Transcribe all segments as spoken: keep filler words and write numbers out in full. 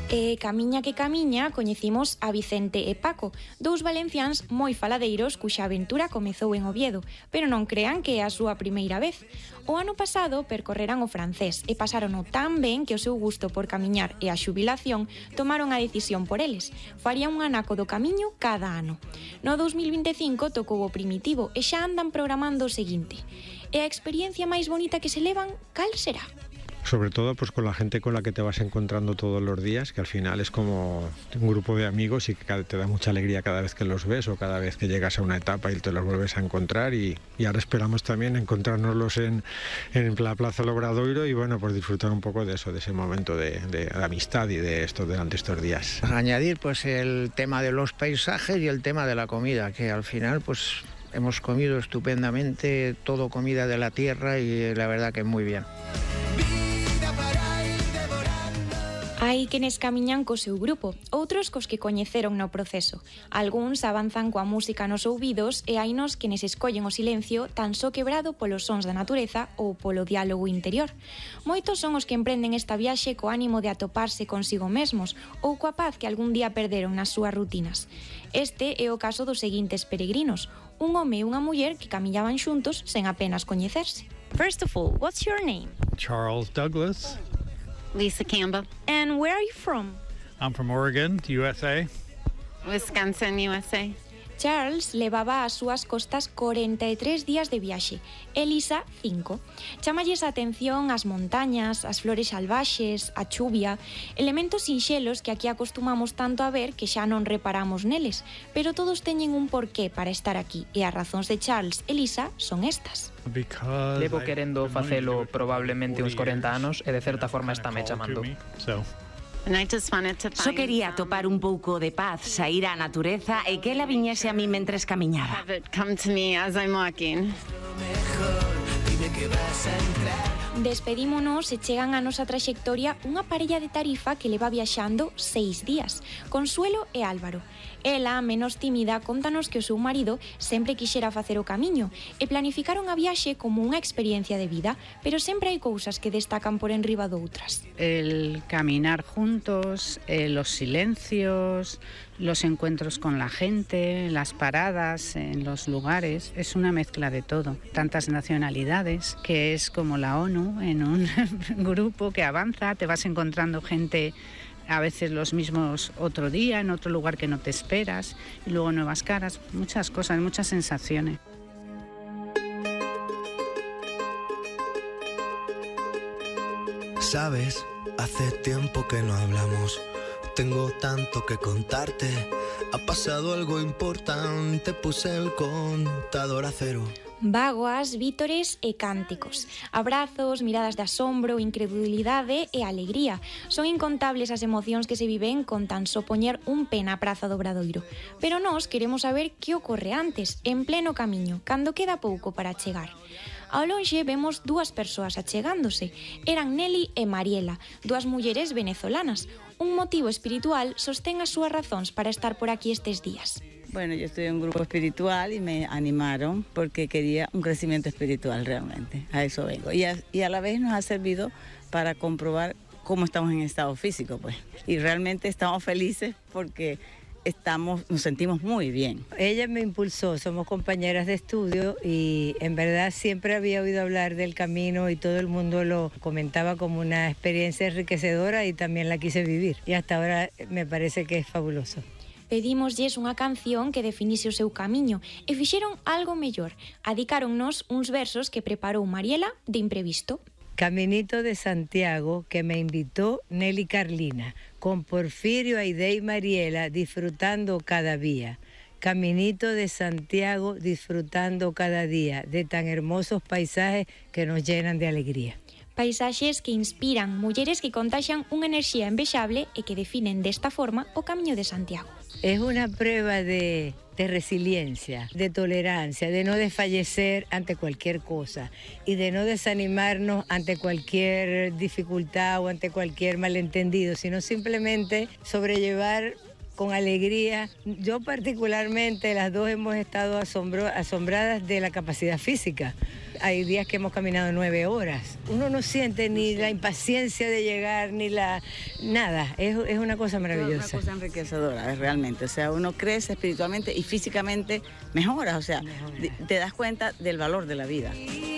E camiña que camiña coñecimos a Vicente e Paco, dous valenciáns moi faladeiros cuxa aventura comezou en Oviedo, pero non crean que é a súa primeira vez. O ano pasado percorreran o francés e pasarono tan ben que o seu gusto por camiñar e a xubilación tomaron a decisión por eles. Farían un anaco do camiño cada ano. No dous mil vinte e cinco tocou o primitivo e xa andan programando o seguinte. E a experiencia máis bonita que se levan, cal será? Sobre todo pues con la gente con la que te vas encontrando todos los días, que al final es como un grupo de amigos y que te da mucha alegría cada vez que los ves o cada vez que llegas a una etapa y te los vuelves a encontrar, y, y ahora esperamos también encontrárnoslos en, en la Plaza del Obradoiro y bueno, pues disfrutar un poco de eso, de ese momento de, de, de amistad y de esto durante estos días. Añadir pues el tema de los paisajes y el tema de la comida, que al final pues hemos comido estupendamente, todo comida de la tierra y la verdad que muy bien. Hai quenes camiñan co seu grupo, outros cos que coñeceron no proceso. Algúns avanzan coa música nos ouvidos e hainos quenes escollen o silencio tan só quebrado polos sons da natureza ou polo diálogo interior. Moitos son os que emprenden esta viaxe co ánimo de atoparse consigo mesmos ou coa paz que algún día perderon nas súas rutinas. Este é o caso dos seguintes peregrinos, un home e unha muller que camiñaban xuntos sen apenas coñecerse. First of all, what's your name? Charles Douglas. Lisa Campbell. And where are you from? I'm from Oregon, U S A. Wisconsin, U S A. Charles levaba ás súas costas corenta e tres días de viaxe, Elisa cinco. Chámalles a atención as montañas, as flores salvaxes, a chuvia, elementos sinxelos que aquí acostumamos tanto a ver que xa non reparamos neles, pero todos teñen un porqué para estar aquí e as razóns de Charles e Elisa son estas. Levo querendo facelo probablemente uns corenta anos e de certa forma estáme chamando. Só quería topar un pouco de paz, saír á natureza e que ela viñese a mí mentres camiñaba. Despedímonos e chegan a nosa traxectoria unha parella de Tarifa que leva viaxando seis días, Consuelo e Álvaro. Ela, menos tímida, contanos que o seu marido sempre quixera facer o camiño e planificaron a viaxe como unha experiencia de vida, pero sempre hai cousas que destacan por enriba doutras. El caminar juntos, eh, los silencios, los encuentros con la gente, las paradas en los lugares, es una mezcla de todo. Tantas nacionalidades, que es como la ONU en un grupo que avanza, te vas encontrando gente, a veces los mismos otro día, en otro lugar que no te esperas, y luego nuevas caras, muchas cosas, muchas sensaciones. Sabes, hace tiempo que no hablamos, tengo tanto que contarte, ha pasado algo importante, puse el contador a cero. Bágoas, vítores e cánticos. Abrazos, miradas de asombro, incredulidade e alegría. Son incontables as emocións que se viven con tan só poñer un pé na Praza do Obradoiro. Pero nós queremos saber que ocorre antes, en pleno camiño, cando queda pouco para chegar. Ao lonxe vemos dúas persoas achegándose. Eran Nelly e Mariela, dúas mulleres venezolanas. Un motivo espiritual sostén as súas razóns para estar por aquí estes días. Bueno, yo estoy en un grupo espiritual y me animaron porque quería un crecimiento espiritual realmente, a eso vengo. Y a, y a la vez nos ha servido para comprobar cómo estamos en estado físico, pues. Y realmente estamos felices porque estamos, nos sentimos muy bien. Ella me impulsó, somos compañeras de estudio y en verdad siempre había oído hablar del camino y todo el mundo lo comentaba como una experiencia enriquecedora y también la quise vivir. Y hasta ahora me parece que es fabuloso. Pedímoslles unha canción que definise o seu camiño e fixeron algo mellor. Adicáronnos uns versos que preparou Mariela de imprevisto. Caminito de Santiago que me invitó Nelly Carlina, con Porfirio, Aide y Mariela disfrutando cada día. Caminito de Santiago disfrutando cada día de tan hermosos paisajes que nos llenan de alegría. Paisaxes que inspiran, mulleres que contaxan unha enerxía envexable e que definen desta forma o Camiño de Santiago. Es una prueba de, de resiliencia, de tolerancia, de no desfallecer ante cualquier cosa y de no desanimarnos ante cualquier dificultad o ante cualquier malentendido, sino simplemente sobrellevar con alegría. Yo particularmente, las dos hemos estado asombro, asombradas de la capacidad física. hay días que hemos caminado nueve horas. Uno no siente ni la impaciencia de llegar, ni la... nada, es, es una cosa maravillosa. Es una cosa enriquecedora, realmente. O sea, uno crece espiritualmente y físicamente mejora, o sea, mejora. Te das cuenta del valor de la vida.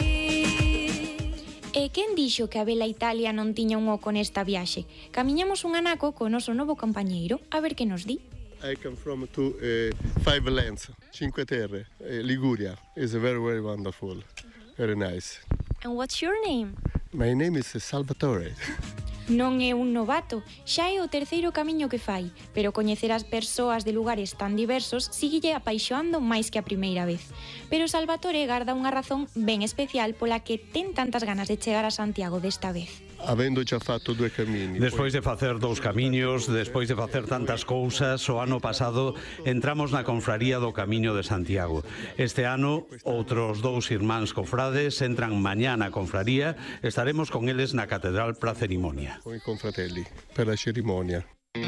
E quen dixo que a Bela Italia non tiña un oco nesta viaxe? Camiñamos un anaco co noso novo compañeiro, a ver que nos di. I come from to uh, Five Lands, Cinque Terre, uh, Liguria. It's very, very wonderful, very nice. And what's your name? My name is Salvatore. Non é un novato, xa é o terceiro camiño que fai, pero coñecer as persoas de lugares tan diversos síguelle apaixoando máis que a primeira vez. Pero Salvatore garda unha razón ben especial pola que ten tantas ganas de chegar a Santiago desta vez. Habendo xa fato due camiños. Despois de facer dous camiños, despois de facer tantas cousas, o ano pasado entramos na confraría do Camiño de Santiago. Este ano, outros dous irmáns cofrades entran mañá na confraría, estaremos con eles na catedral pra cerimonia. Con i confratelli, per la cerimonia.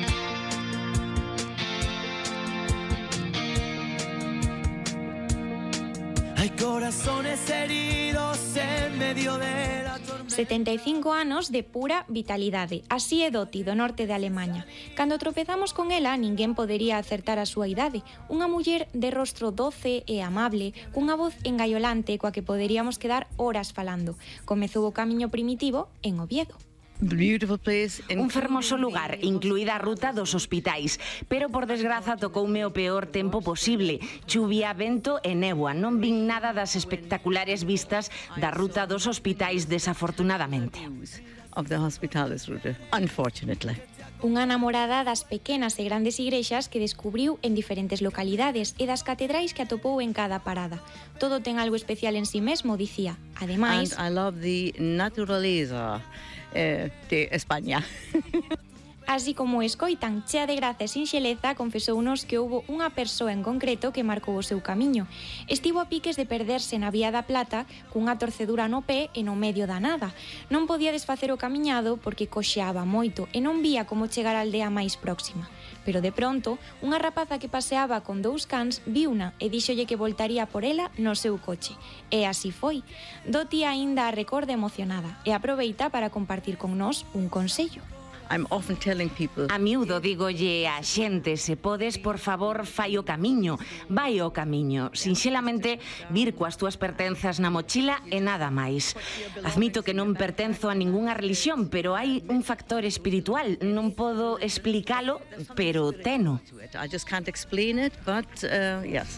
Hay corazones heridos en medio de la tormenta. setenta e cinco anos de pura vitalidade. Así é Doti, do norte de Alemanha. Cando tropezamos con ela, ninguén podería acertar a súa idade. Unha muller de rostro doce e amable, cunha voz engaiolante coa que poderíamos quedar horas falando. Comezou o camiño primitivo en Oviedo. Un fermoso lugar, incluída a ruta dos hospitais, pero por desgraza tocoume o peor tempo posible. Chuvia, vento e néboa. Non vin nada das espectaculares vistas da ruta dos hospitais, desafortunadamente. Unha namorada das pequenas e grandes igrexas que descubriu en diferentes localidades e das catedrais que atopou en cada parada. Todo ten algo especial en si mesmo, dicía. Ademais... And I love the naturaleza de España. Así como escoitan, chea de graza e sinxeleza, confesounos que houbo unha persoa en concreto que marcou o seu camiño. Estivo a piques de perderse na Vía da Plata cunha torcedura no pé e no medio da nada. Non podía desfacer o camiñado porque coxeaba moito e non vía como chegar á aldea máis próxima. Pero de pronto, unha rapaza que paseaba con dous cans viuna e díxolle que voltaría por ela no seu coche. E así foi. Doti aínda a recorda emocionada e aproveita para compartir con nós un consello. I'm often telling people... A miúdo digolle a xente, se podes, por favor, fai o camiño, vai o camiño. Sinxelamente, vir coas túas pertenzas na mochila e nada máis. Admito que non pertenzo a ningunha religión, pero hai un factor espiritual. Non podo explicalo, pero teno. I just can't explain it, but uh, yes.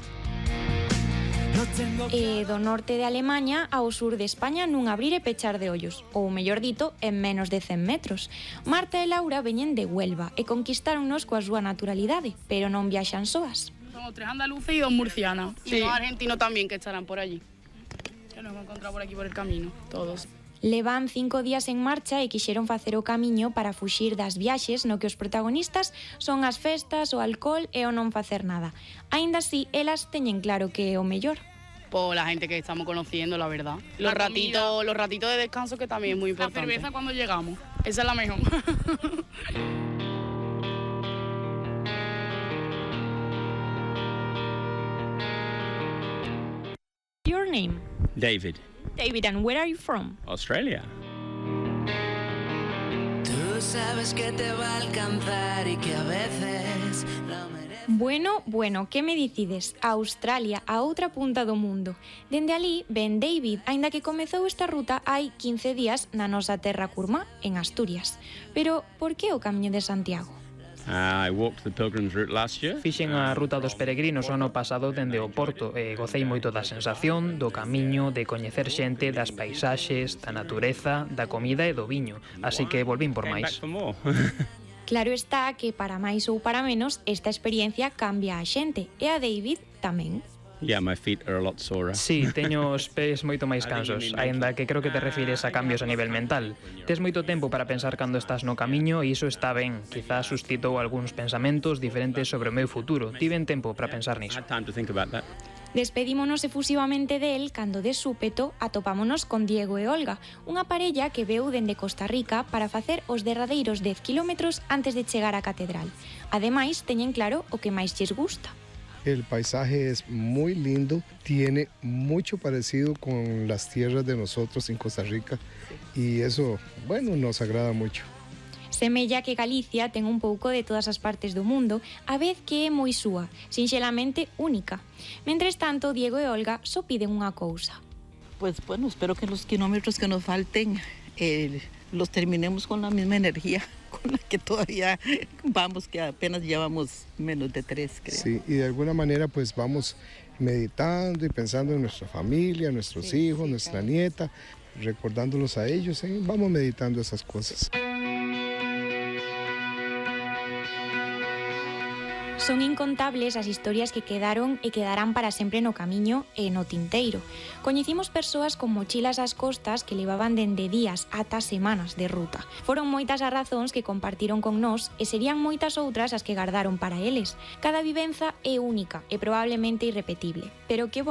E do norte de Alemaña ao sur de España nun abrir e pechar de ollos, ou mellor dito, en menos de cen metros. Marta e Laura veñen de Huelva e conquistáronnos coa súa naturalidade, pero non viaxan soas. Somos tres andaluces y dos murcianas, sí. Y dos argentinos también que estarán por allí, que nos hemos encontrado por aquí por el camino, todos. Levan cinco días en marcha e quixeron facer o camiño para fuxir das viaxes no que os protagonistas son as festas, o alcohol e o non facer nada. Aínda así, elas teñen claro que é o mellor. Por la gente que estamos conociendo, la verdad. Los ratitos, los ratitos de descanso que también es muy importante. La cerveza cuando llegamos, esa es la mejor. Your name? David. David, and where are you from? Australia. Tú sabes que te va a alcanzar y que a veces lo mereces. Bueno, bueno, que me dicides? A Australia, a outra punta do mundo. Dende ali ven David, aínda que comezou esta ruta hai quince días na nosa terra curmá, en Asturias. Pero, por que o Camiño de Santiago? Uh, I walked the pilgrim's route last year. Fixen a ruta dos peregrinos o ano pasado dende o Porto e gocei moito da sensación, do camiño, de coñecer xente, das paisaxes, da natureza, da comida e do viño. Así que volvín por máis. Claro está que para máis ou para menos esta experiencia cambia a xente e a David tamén. Yeah, my feet are a lot sorer. Sí, teño os pés moito máis cansos, aínda que creo que te refires a cambios a nivel mental. Tes moito tempo para pensar cando estás no camiño e iso está ben. Quizás suscitou algúns pensamentos diferentes sobre o meu futuro. Tiven tempo para pensar niso. Despedímonos efusivamente del cando de súpeto atopámonos con Diego e Olga, unha parella que veu dende Costa Rica para facer os derradeiros dez kilómetros antes de chegar á catedral. Ademais, teñen claro o que máis lles gusta. El paisaje es muy lindo, tiene mucho parecido con las tierras de nosotros en Costa Rica y eso, bueno, nos agrada mucho. Semella que Galicia ten un pouco de todas as partes do mundo, a vez que é moi súa, sinxelamente única. Mentres tanto, Diego e Olga só piden unha cousa. Pues bueno, espero que los kilómetros que nos falten eh, los terminemos con la misma energía con la que todavía vamos, que apenas llevamos menos de tres, creo. Sí, y de alguna manera pues vamos meditando y pensando en nuestra familia, nuestros sí, hijos, sí, nuestra claro. nieta, recordándolos a ellos, ¿eh? Vamos meditando esas cosas. Son incontables as historias que quedaron e quedarán para sempre no camiño e no tinteiro. Coñecimos persoas con mochilas ás costas que levaban dende días ata semanas de ruta. Foron moitas as razóns que compartiron con nós e serían moitas outras as que gardaron para eles. Cada vivenza é única e probablemente irrepetible. Pero que